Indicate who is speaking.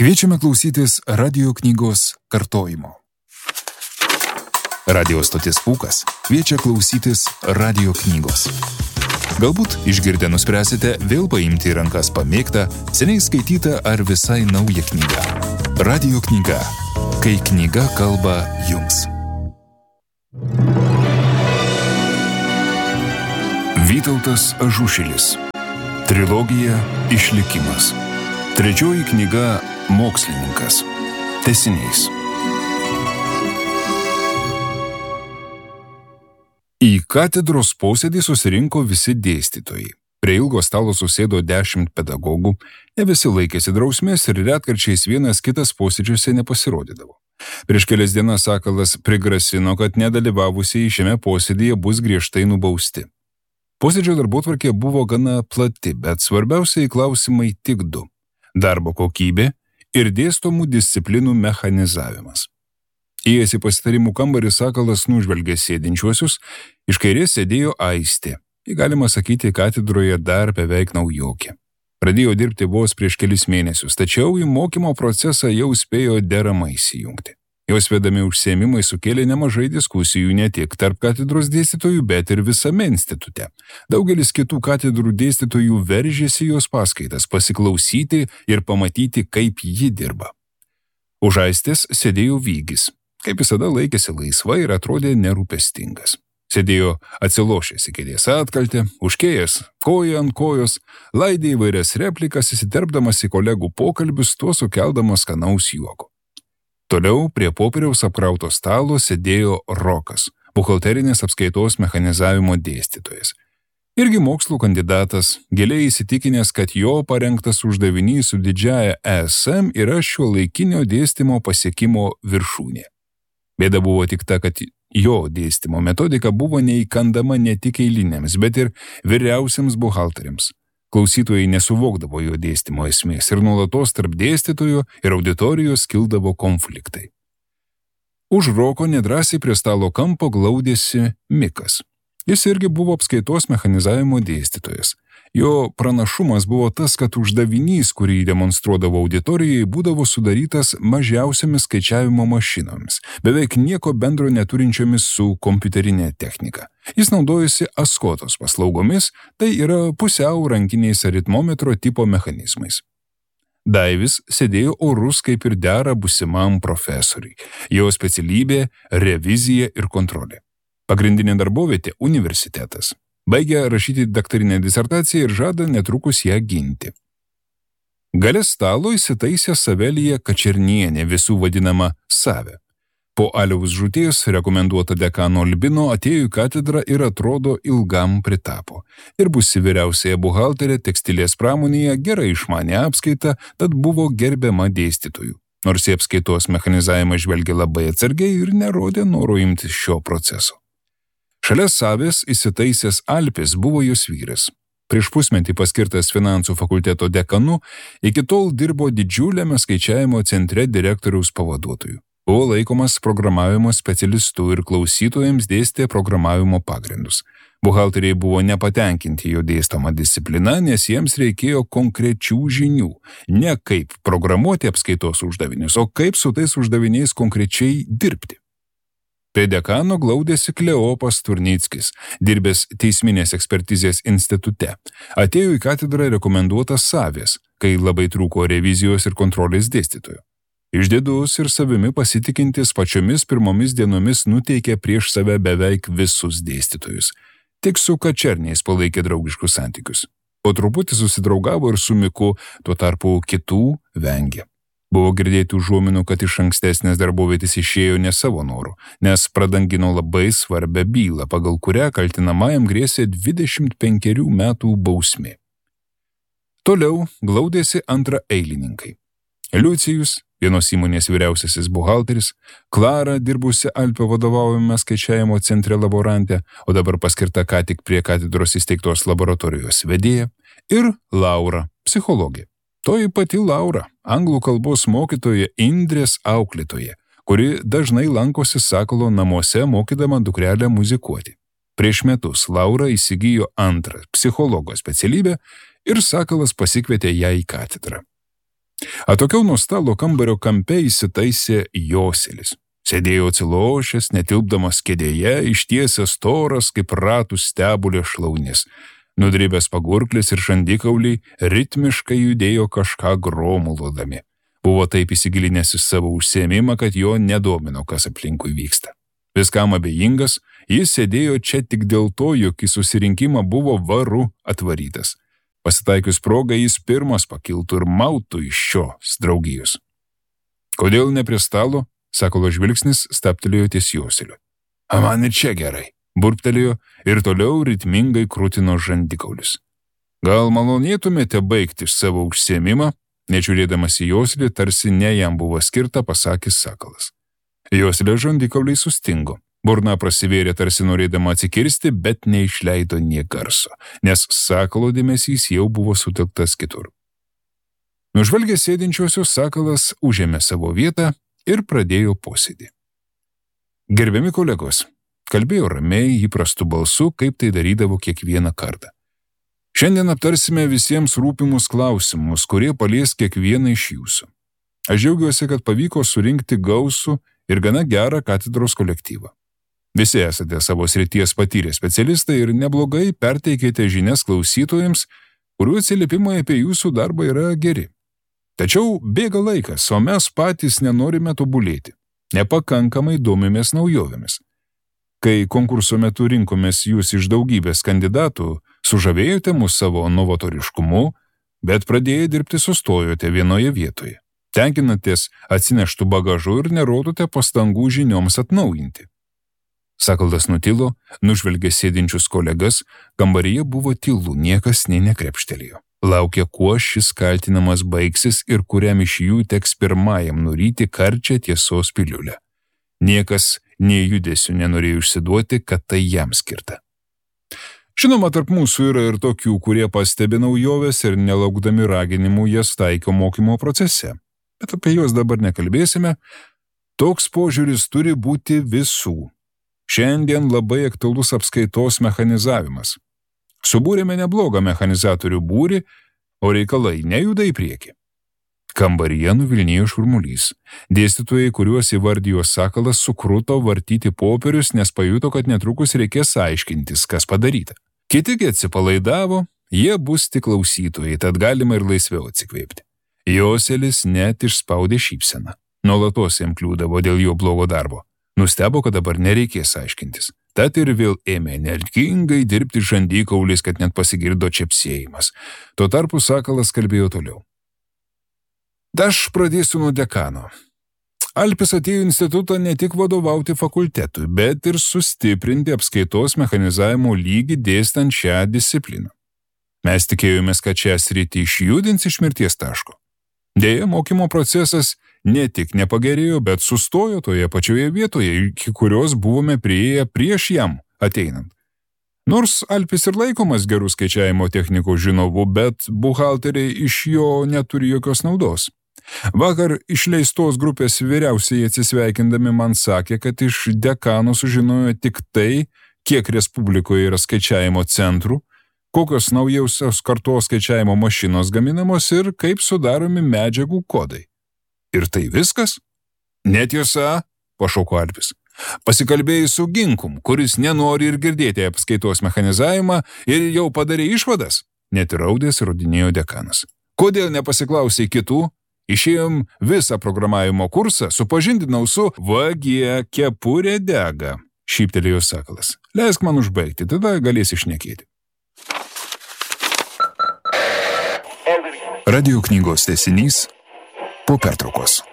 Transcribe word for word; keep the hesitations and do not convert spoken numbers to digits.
Speaker 1: Kviečiame klausytis radio knygos kartojimo. Radio stotis Pūkas kviečia klausytis radio knygos. Galbūt išgirdę nuspręsite vėl paimti į rankas pamėgtą, seniai skaitytą ar visai naują knygą. Radio knyga. Kai knyga kalba jums. Vytautas Ažušilis. Trilogija Išlikimas. Trečioji knyga Mokslininkas. Tęsinys. Į katedros posėdį susirinko visi dėstytojai. Prie ilgo stalo susėdo dešimt pedagogų, ne visi laikėsi drausmės ir retkarčiais vienas kitas posėdžiuose nepasirodydavo. Prieš kelias dienas Sakalas prigrasino, kad nedalyvavusiai šiame posėdyje bus griežtai nubausti. Posėdžio darbotvarkė buvo gana plati, bet svarbiausiai klausimai tik du – darbo kokybė ir dėstomų disciplinų mechanizavimas. Įėjęs į pasitarimų kambarį, Sakalas nužvelgė sėdinčiuosius, iš kairės sėdėjo Aistė. Ji, galima sakyti, katedroje dar beveik naujokė. Pradėjo dirbti vos prieš kelis mėnesius, tačiau į mokymo procesą jau spėjo deramai įsijungti. Jos vedami užsiėmimai sukėlė nemažai diskusijų ne tik tarp katedros dėstytojų, bet ir visame institute. Daugelis kitų katedrų dėstytojų veržėsi jos paskaitas pasiklausyti ir pamatyti, kaip ji dirba. Už Aistės sėdėjo Vygis. Kaip visada laikėsi laisvai ir atrodė nerūpestingas. Sėdėjo atsilošęs į kėdės atkaltę, užkėjęs koją ant kojos, laidė įvairias replikas, įsiterpdamas į kolegų pokalbius, tuo sukeldamas skanaus juoko. Toliau prie popieriaus apkrauto stalo sėdėjo Rokas, buhalterinės apskaitos mechanizavimo dėstytojas. Irgi mokslų kandidatas, giliai įsitikinęs, kad jo parengtas uždavinys su didžiaja E S M yra šiuolaikinio dėstymo pasiekimo viršūnė. Bėda buvo tik ta, kad jo dėstymo metodika buvo neįkandama ne tik eiliniams, bet ir vyriausiams buhalteriams. Klausytojai nesuvokdavo jo dėstymo esmės ir nuolatos tarp dėstytojų ir auditorijos kildavo konfliktai. Už Roko nedrąsiai prie stalo kampo glaudėsi Mikas. Jis irgi buvo apskaitos mechanizavimo dėstytojas. Jo pranašumas buvo tas, kad uždavinys, kurį demonstruodavo auditorijai, būdavo sudarytas mažiausiamis skaičiavimo mašinomis, beveik nieko bendro neturinčiomis su kompiuterinė technika. Jis naudojosi Askotos paslaugomis, tai yra pusiau rankiniais aritmometro tipo mechanizmais. Daivis sėdėjo orus kaip ir dera būsimam profesoriui. Jo specialybė – revizija ir kontrolė. Pagrindinė darbovietė – universitetas. Baigė rašyti daktarinę disertaciją ir žada netrukus ją ginti. Gale stalo įsitaisė Savelija Kačernienė, visų vadinama Savė. Po Aliaus žūties rekomenduota dekano Albino atėjo į katedrą ir atrodo ilgam pritapo. Ir busi vyriausiaja buhalterė tekstilės pramonėje gerai išmanė apskaitą, tad buvo gerbiama dėstytojų. Nors į apskaitos mechanizavimą žvelgė labai atsargiai ir nerodė noro imtis šio proceso. Šalia Savės įsitaisęs Alpis buvo jos vyras. Prieš pusmetį paskirtas finansų fakulteto dekanu, iki tol dirbo didžiuliame skaičiavimo centre direktoriaus pavaduotojų. Buvo laikomas programavimo specialistų ir klausytojams dėstė programavimo pagrindus. Buhalteriai buvo nepatenkinti jo dėstoma disciplina, nes jiems reikėjo konkrečių žinių, ne kaip programuoti apskaitos uždavinius, o kaip su tais uždaviniais konkrečiai dirbti. Prie dekano glaudėsi Kleopas Turnickis, dirbęs teisminės ekspertizės institute. Atėjo į katedrą rekomenduotas Savės, kai labai trūko revizijos ir kontrolės dėstytojų. Išdidus ir savimi pasitikintis pačiomis pirmomis dienomis nuteikė prieš save beveik visus dėstytojus. Tik su Kačerniais palaikė draugiškus santykius. Po truputį susidraugavo ir su Miku, tuo tarpu kitų vengė. Buvo girdėti užuominų, kad iš ankstesnės darbovietės išėjo ne savo norų, nes pradangino labai svarbią bylą, pagal kurią kaltinamajam grėsė dvidešimt penkerių metų bausmė. Toliau glaudėsi antraeilininkai. Liucijus, vienos įmonės vyriausiasis buhalteris, Klara, dirbusi Alpio vadovaujame skaičiavimo centre laborantė, o dabar paskirta ką tik prie katedros įsteigtos laboratorijos vedėja, ir Laura, psichologė. Toji pati Laura, anglų kalbos mokytoja Indrės auklėtoja, kuri dažnai lankosi Sakalo namuose mokydama dukrelę muzikuoti. Prieš metus Laura įsigijo antrą psichologo specialybę ir Sakalas pasikvietė ją į katedrą. Atokiau nuo stalo kambario kampe įsitaisė Joselis. Sėdėjo atsilošęs, netilpdamas kėdėje, ištiesęs storas kaip ratų stebulė šlaunis. Nudribęs pagurklis ir žandikauliai ritmiškai judėjo kažką gromulodami. Buvo taip įsigilinęs į savo užsiėmimą, kad jo nedomino, kas aplinkui vyksta. Viskam abejingas, jis sėdėjo čia tik dėl to, jog į susirinkimą buvo varu atvarytas. Pasitaikius progą jis pirmas pakiltų ir mautų iš šios draugijos. Kodėl ne prie stalo? Sakalo žvilgsnis staptelėjo ties Joselio. A man ir čia gerai, burptelėjo ir toliau ritmingai krūtino žandikaulius. Gal malonėtumėte baigti savo užsiėmimą? Nežiūrėdamas į Joselį, tarsi ne jam buvo skirta, pasakė Sakalas. Joselio žandikauliai sustingo. Burna prasivėrė tarsi norėdama atsikirsti, bet neišleido nė garso, nes Sakalo dėmesys jau buvo sutelktas kitur. Nužvelgęs sėdinčiosius, Sakalas užėmė savo vietą ir pradėjo posėdį. Gerbiami kolegos, kalbėjo ramiai, įprastu balsu, kaip tai darydavo kiekvieną kartą. Šiandien aptarsime visiems rūpimus klausimus, kurie palies kiekvieną iš jūsų. Aš džiaugiuosi, kad pavyko surinkti gausų ir gana gerą katedros kolektyvą. Visi esate savo srities patyrę specialistai ir neblogai perteikėte žinias klausytojams, kurių atsiliepimai apie jūsų darbą yra geri. Tačiau bėga laikas, o mes patys nenorime tobulėti. Nepakankamai domimės naujovėmis. Kai konkurso metu rinkomės jūs iš daugybės kandidatų, sužavėjote mus savo novatoriškumu, bet pradėję dirbti sustojote vienoje vietoje. Tenkinatės atsineštų bagažu ir nerodote pastangų žinioms atnaujinti. Sakaldas nutilo, nužvelgė sėdinčius kolegas, kambaryje buvo tylu, niekas nė nekrepštelėjo. Laukė, kuo šis kaltinamas baigsis ir kuriam iš jų teks pirmajam nuryti karčią tiesos piliulę. Niekas nei judesiu nenorėjo išsiduoti, kad tai jam skirta. Žinoma, tarp mūsų yra ir tokių, kurie pastebi naujoves ir nelaukdami raginimų jas taiko mokymo procese. Bet apie juos dabar nekalbėsime. Toks požiūris turi būti visų. Šiandien labai aktualus apskaitos mechanizavimas. Subūrėme neblogą mechanizatorių būrį, o reikalai nejuda į priekį. Kambaryje nuvilnėjo šurmulys. Dėstytojai, kuriuos įvardijo Sakalas, sukruto vartyti popierius, nes pajuto, kad netrukus reikės aiškintis, kas padaryta. Kiti atsipalaidavo, jie bus tik klausytojai, tad galima ir laisviau atsikvėpti. Joselis net išspaudė šypseną. Nuolatos jam kliūdavo dėl jo blogo darbo. Nustebo, kad dabar nereikės aiškintis. Tad ir vėl ėmė energingai dirbti žandikauliais, kad net pasigirdo čepsėjimas. Tuo tarpu Sakalas kalbėjo toliau. Aš pradėsiu nuo dekano. Alpis atėjo į institutą ne tik vadovauti fakultetui, bet ir sustiprinti apskaitos mechanizavimo lygį dėstant šią discipliną. Mes tikėjomės, kad šią sritį išjudins iš mirties taško. Deja, mokymo procesas ne tik nepagerėjo, bet sustojo toje pačioje vietoje, iki kurios buvome priėję prieš jam ateinant. Nors Alpis ir laikomas gerų skaičiavimo technikų žinovu, bet buhalteriai iš jo neturi jokios naudos. Vakar išleistos grupės vyriausiai atsisveikindami man sakė, kad iš dekano sužinojo tik tai, kiek Respublikoje yra skaičiavimo centrų, kokios naujausios kartos skaičiavimo mašinos gaminamos ir kaip sudaromi medžiagų kodai. Ir tai viskas? Netiesa, pašauko Alpis. Pasikalbėjai su Ginkum, kuris nenori ir girdėti apskaitos mechanizavimą ir jau padarė išvadas, netiraudės rodinėjo dekanas. Kodėl nepasiklausai kitų? Išėjom visą programavimo kursą, supažindinau su vagie kepurė dega, šyptelėjo Sakalas. Leisk man užbaigti, tada galėsi šnekėti. Radio knygos tęsinys po pertraukos.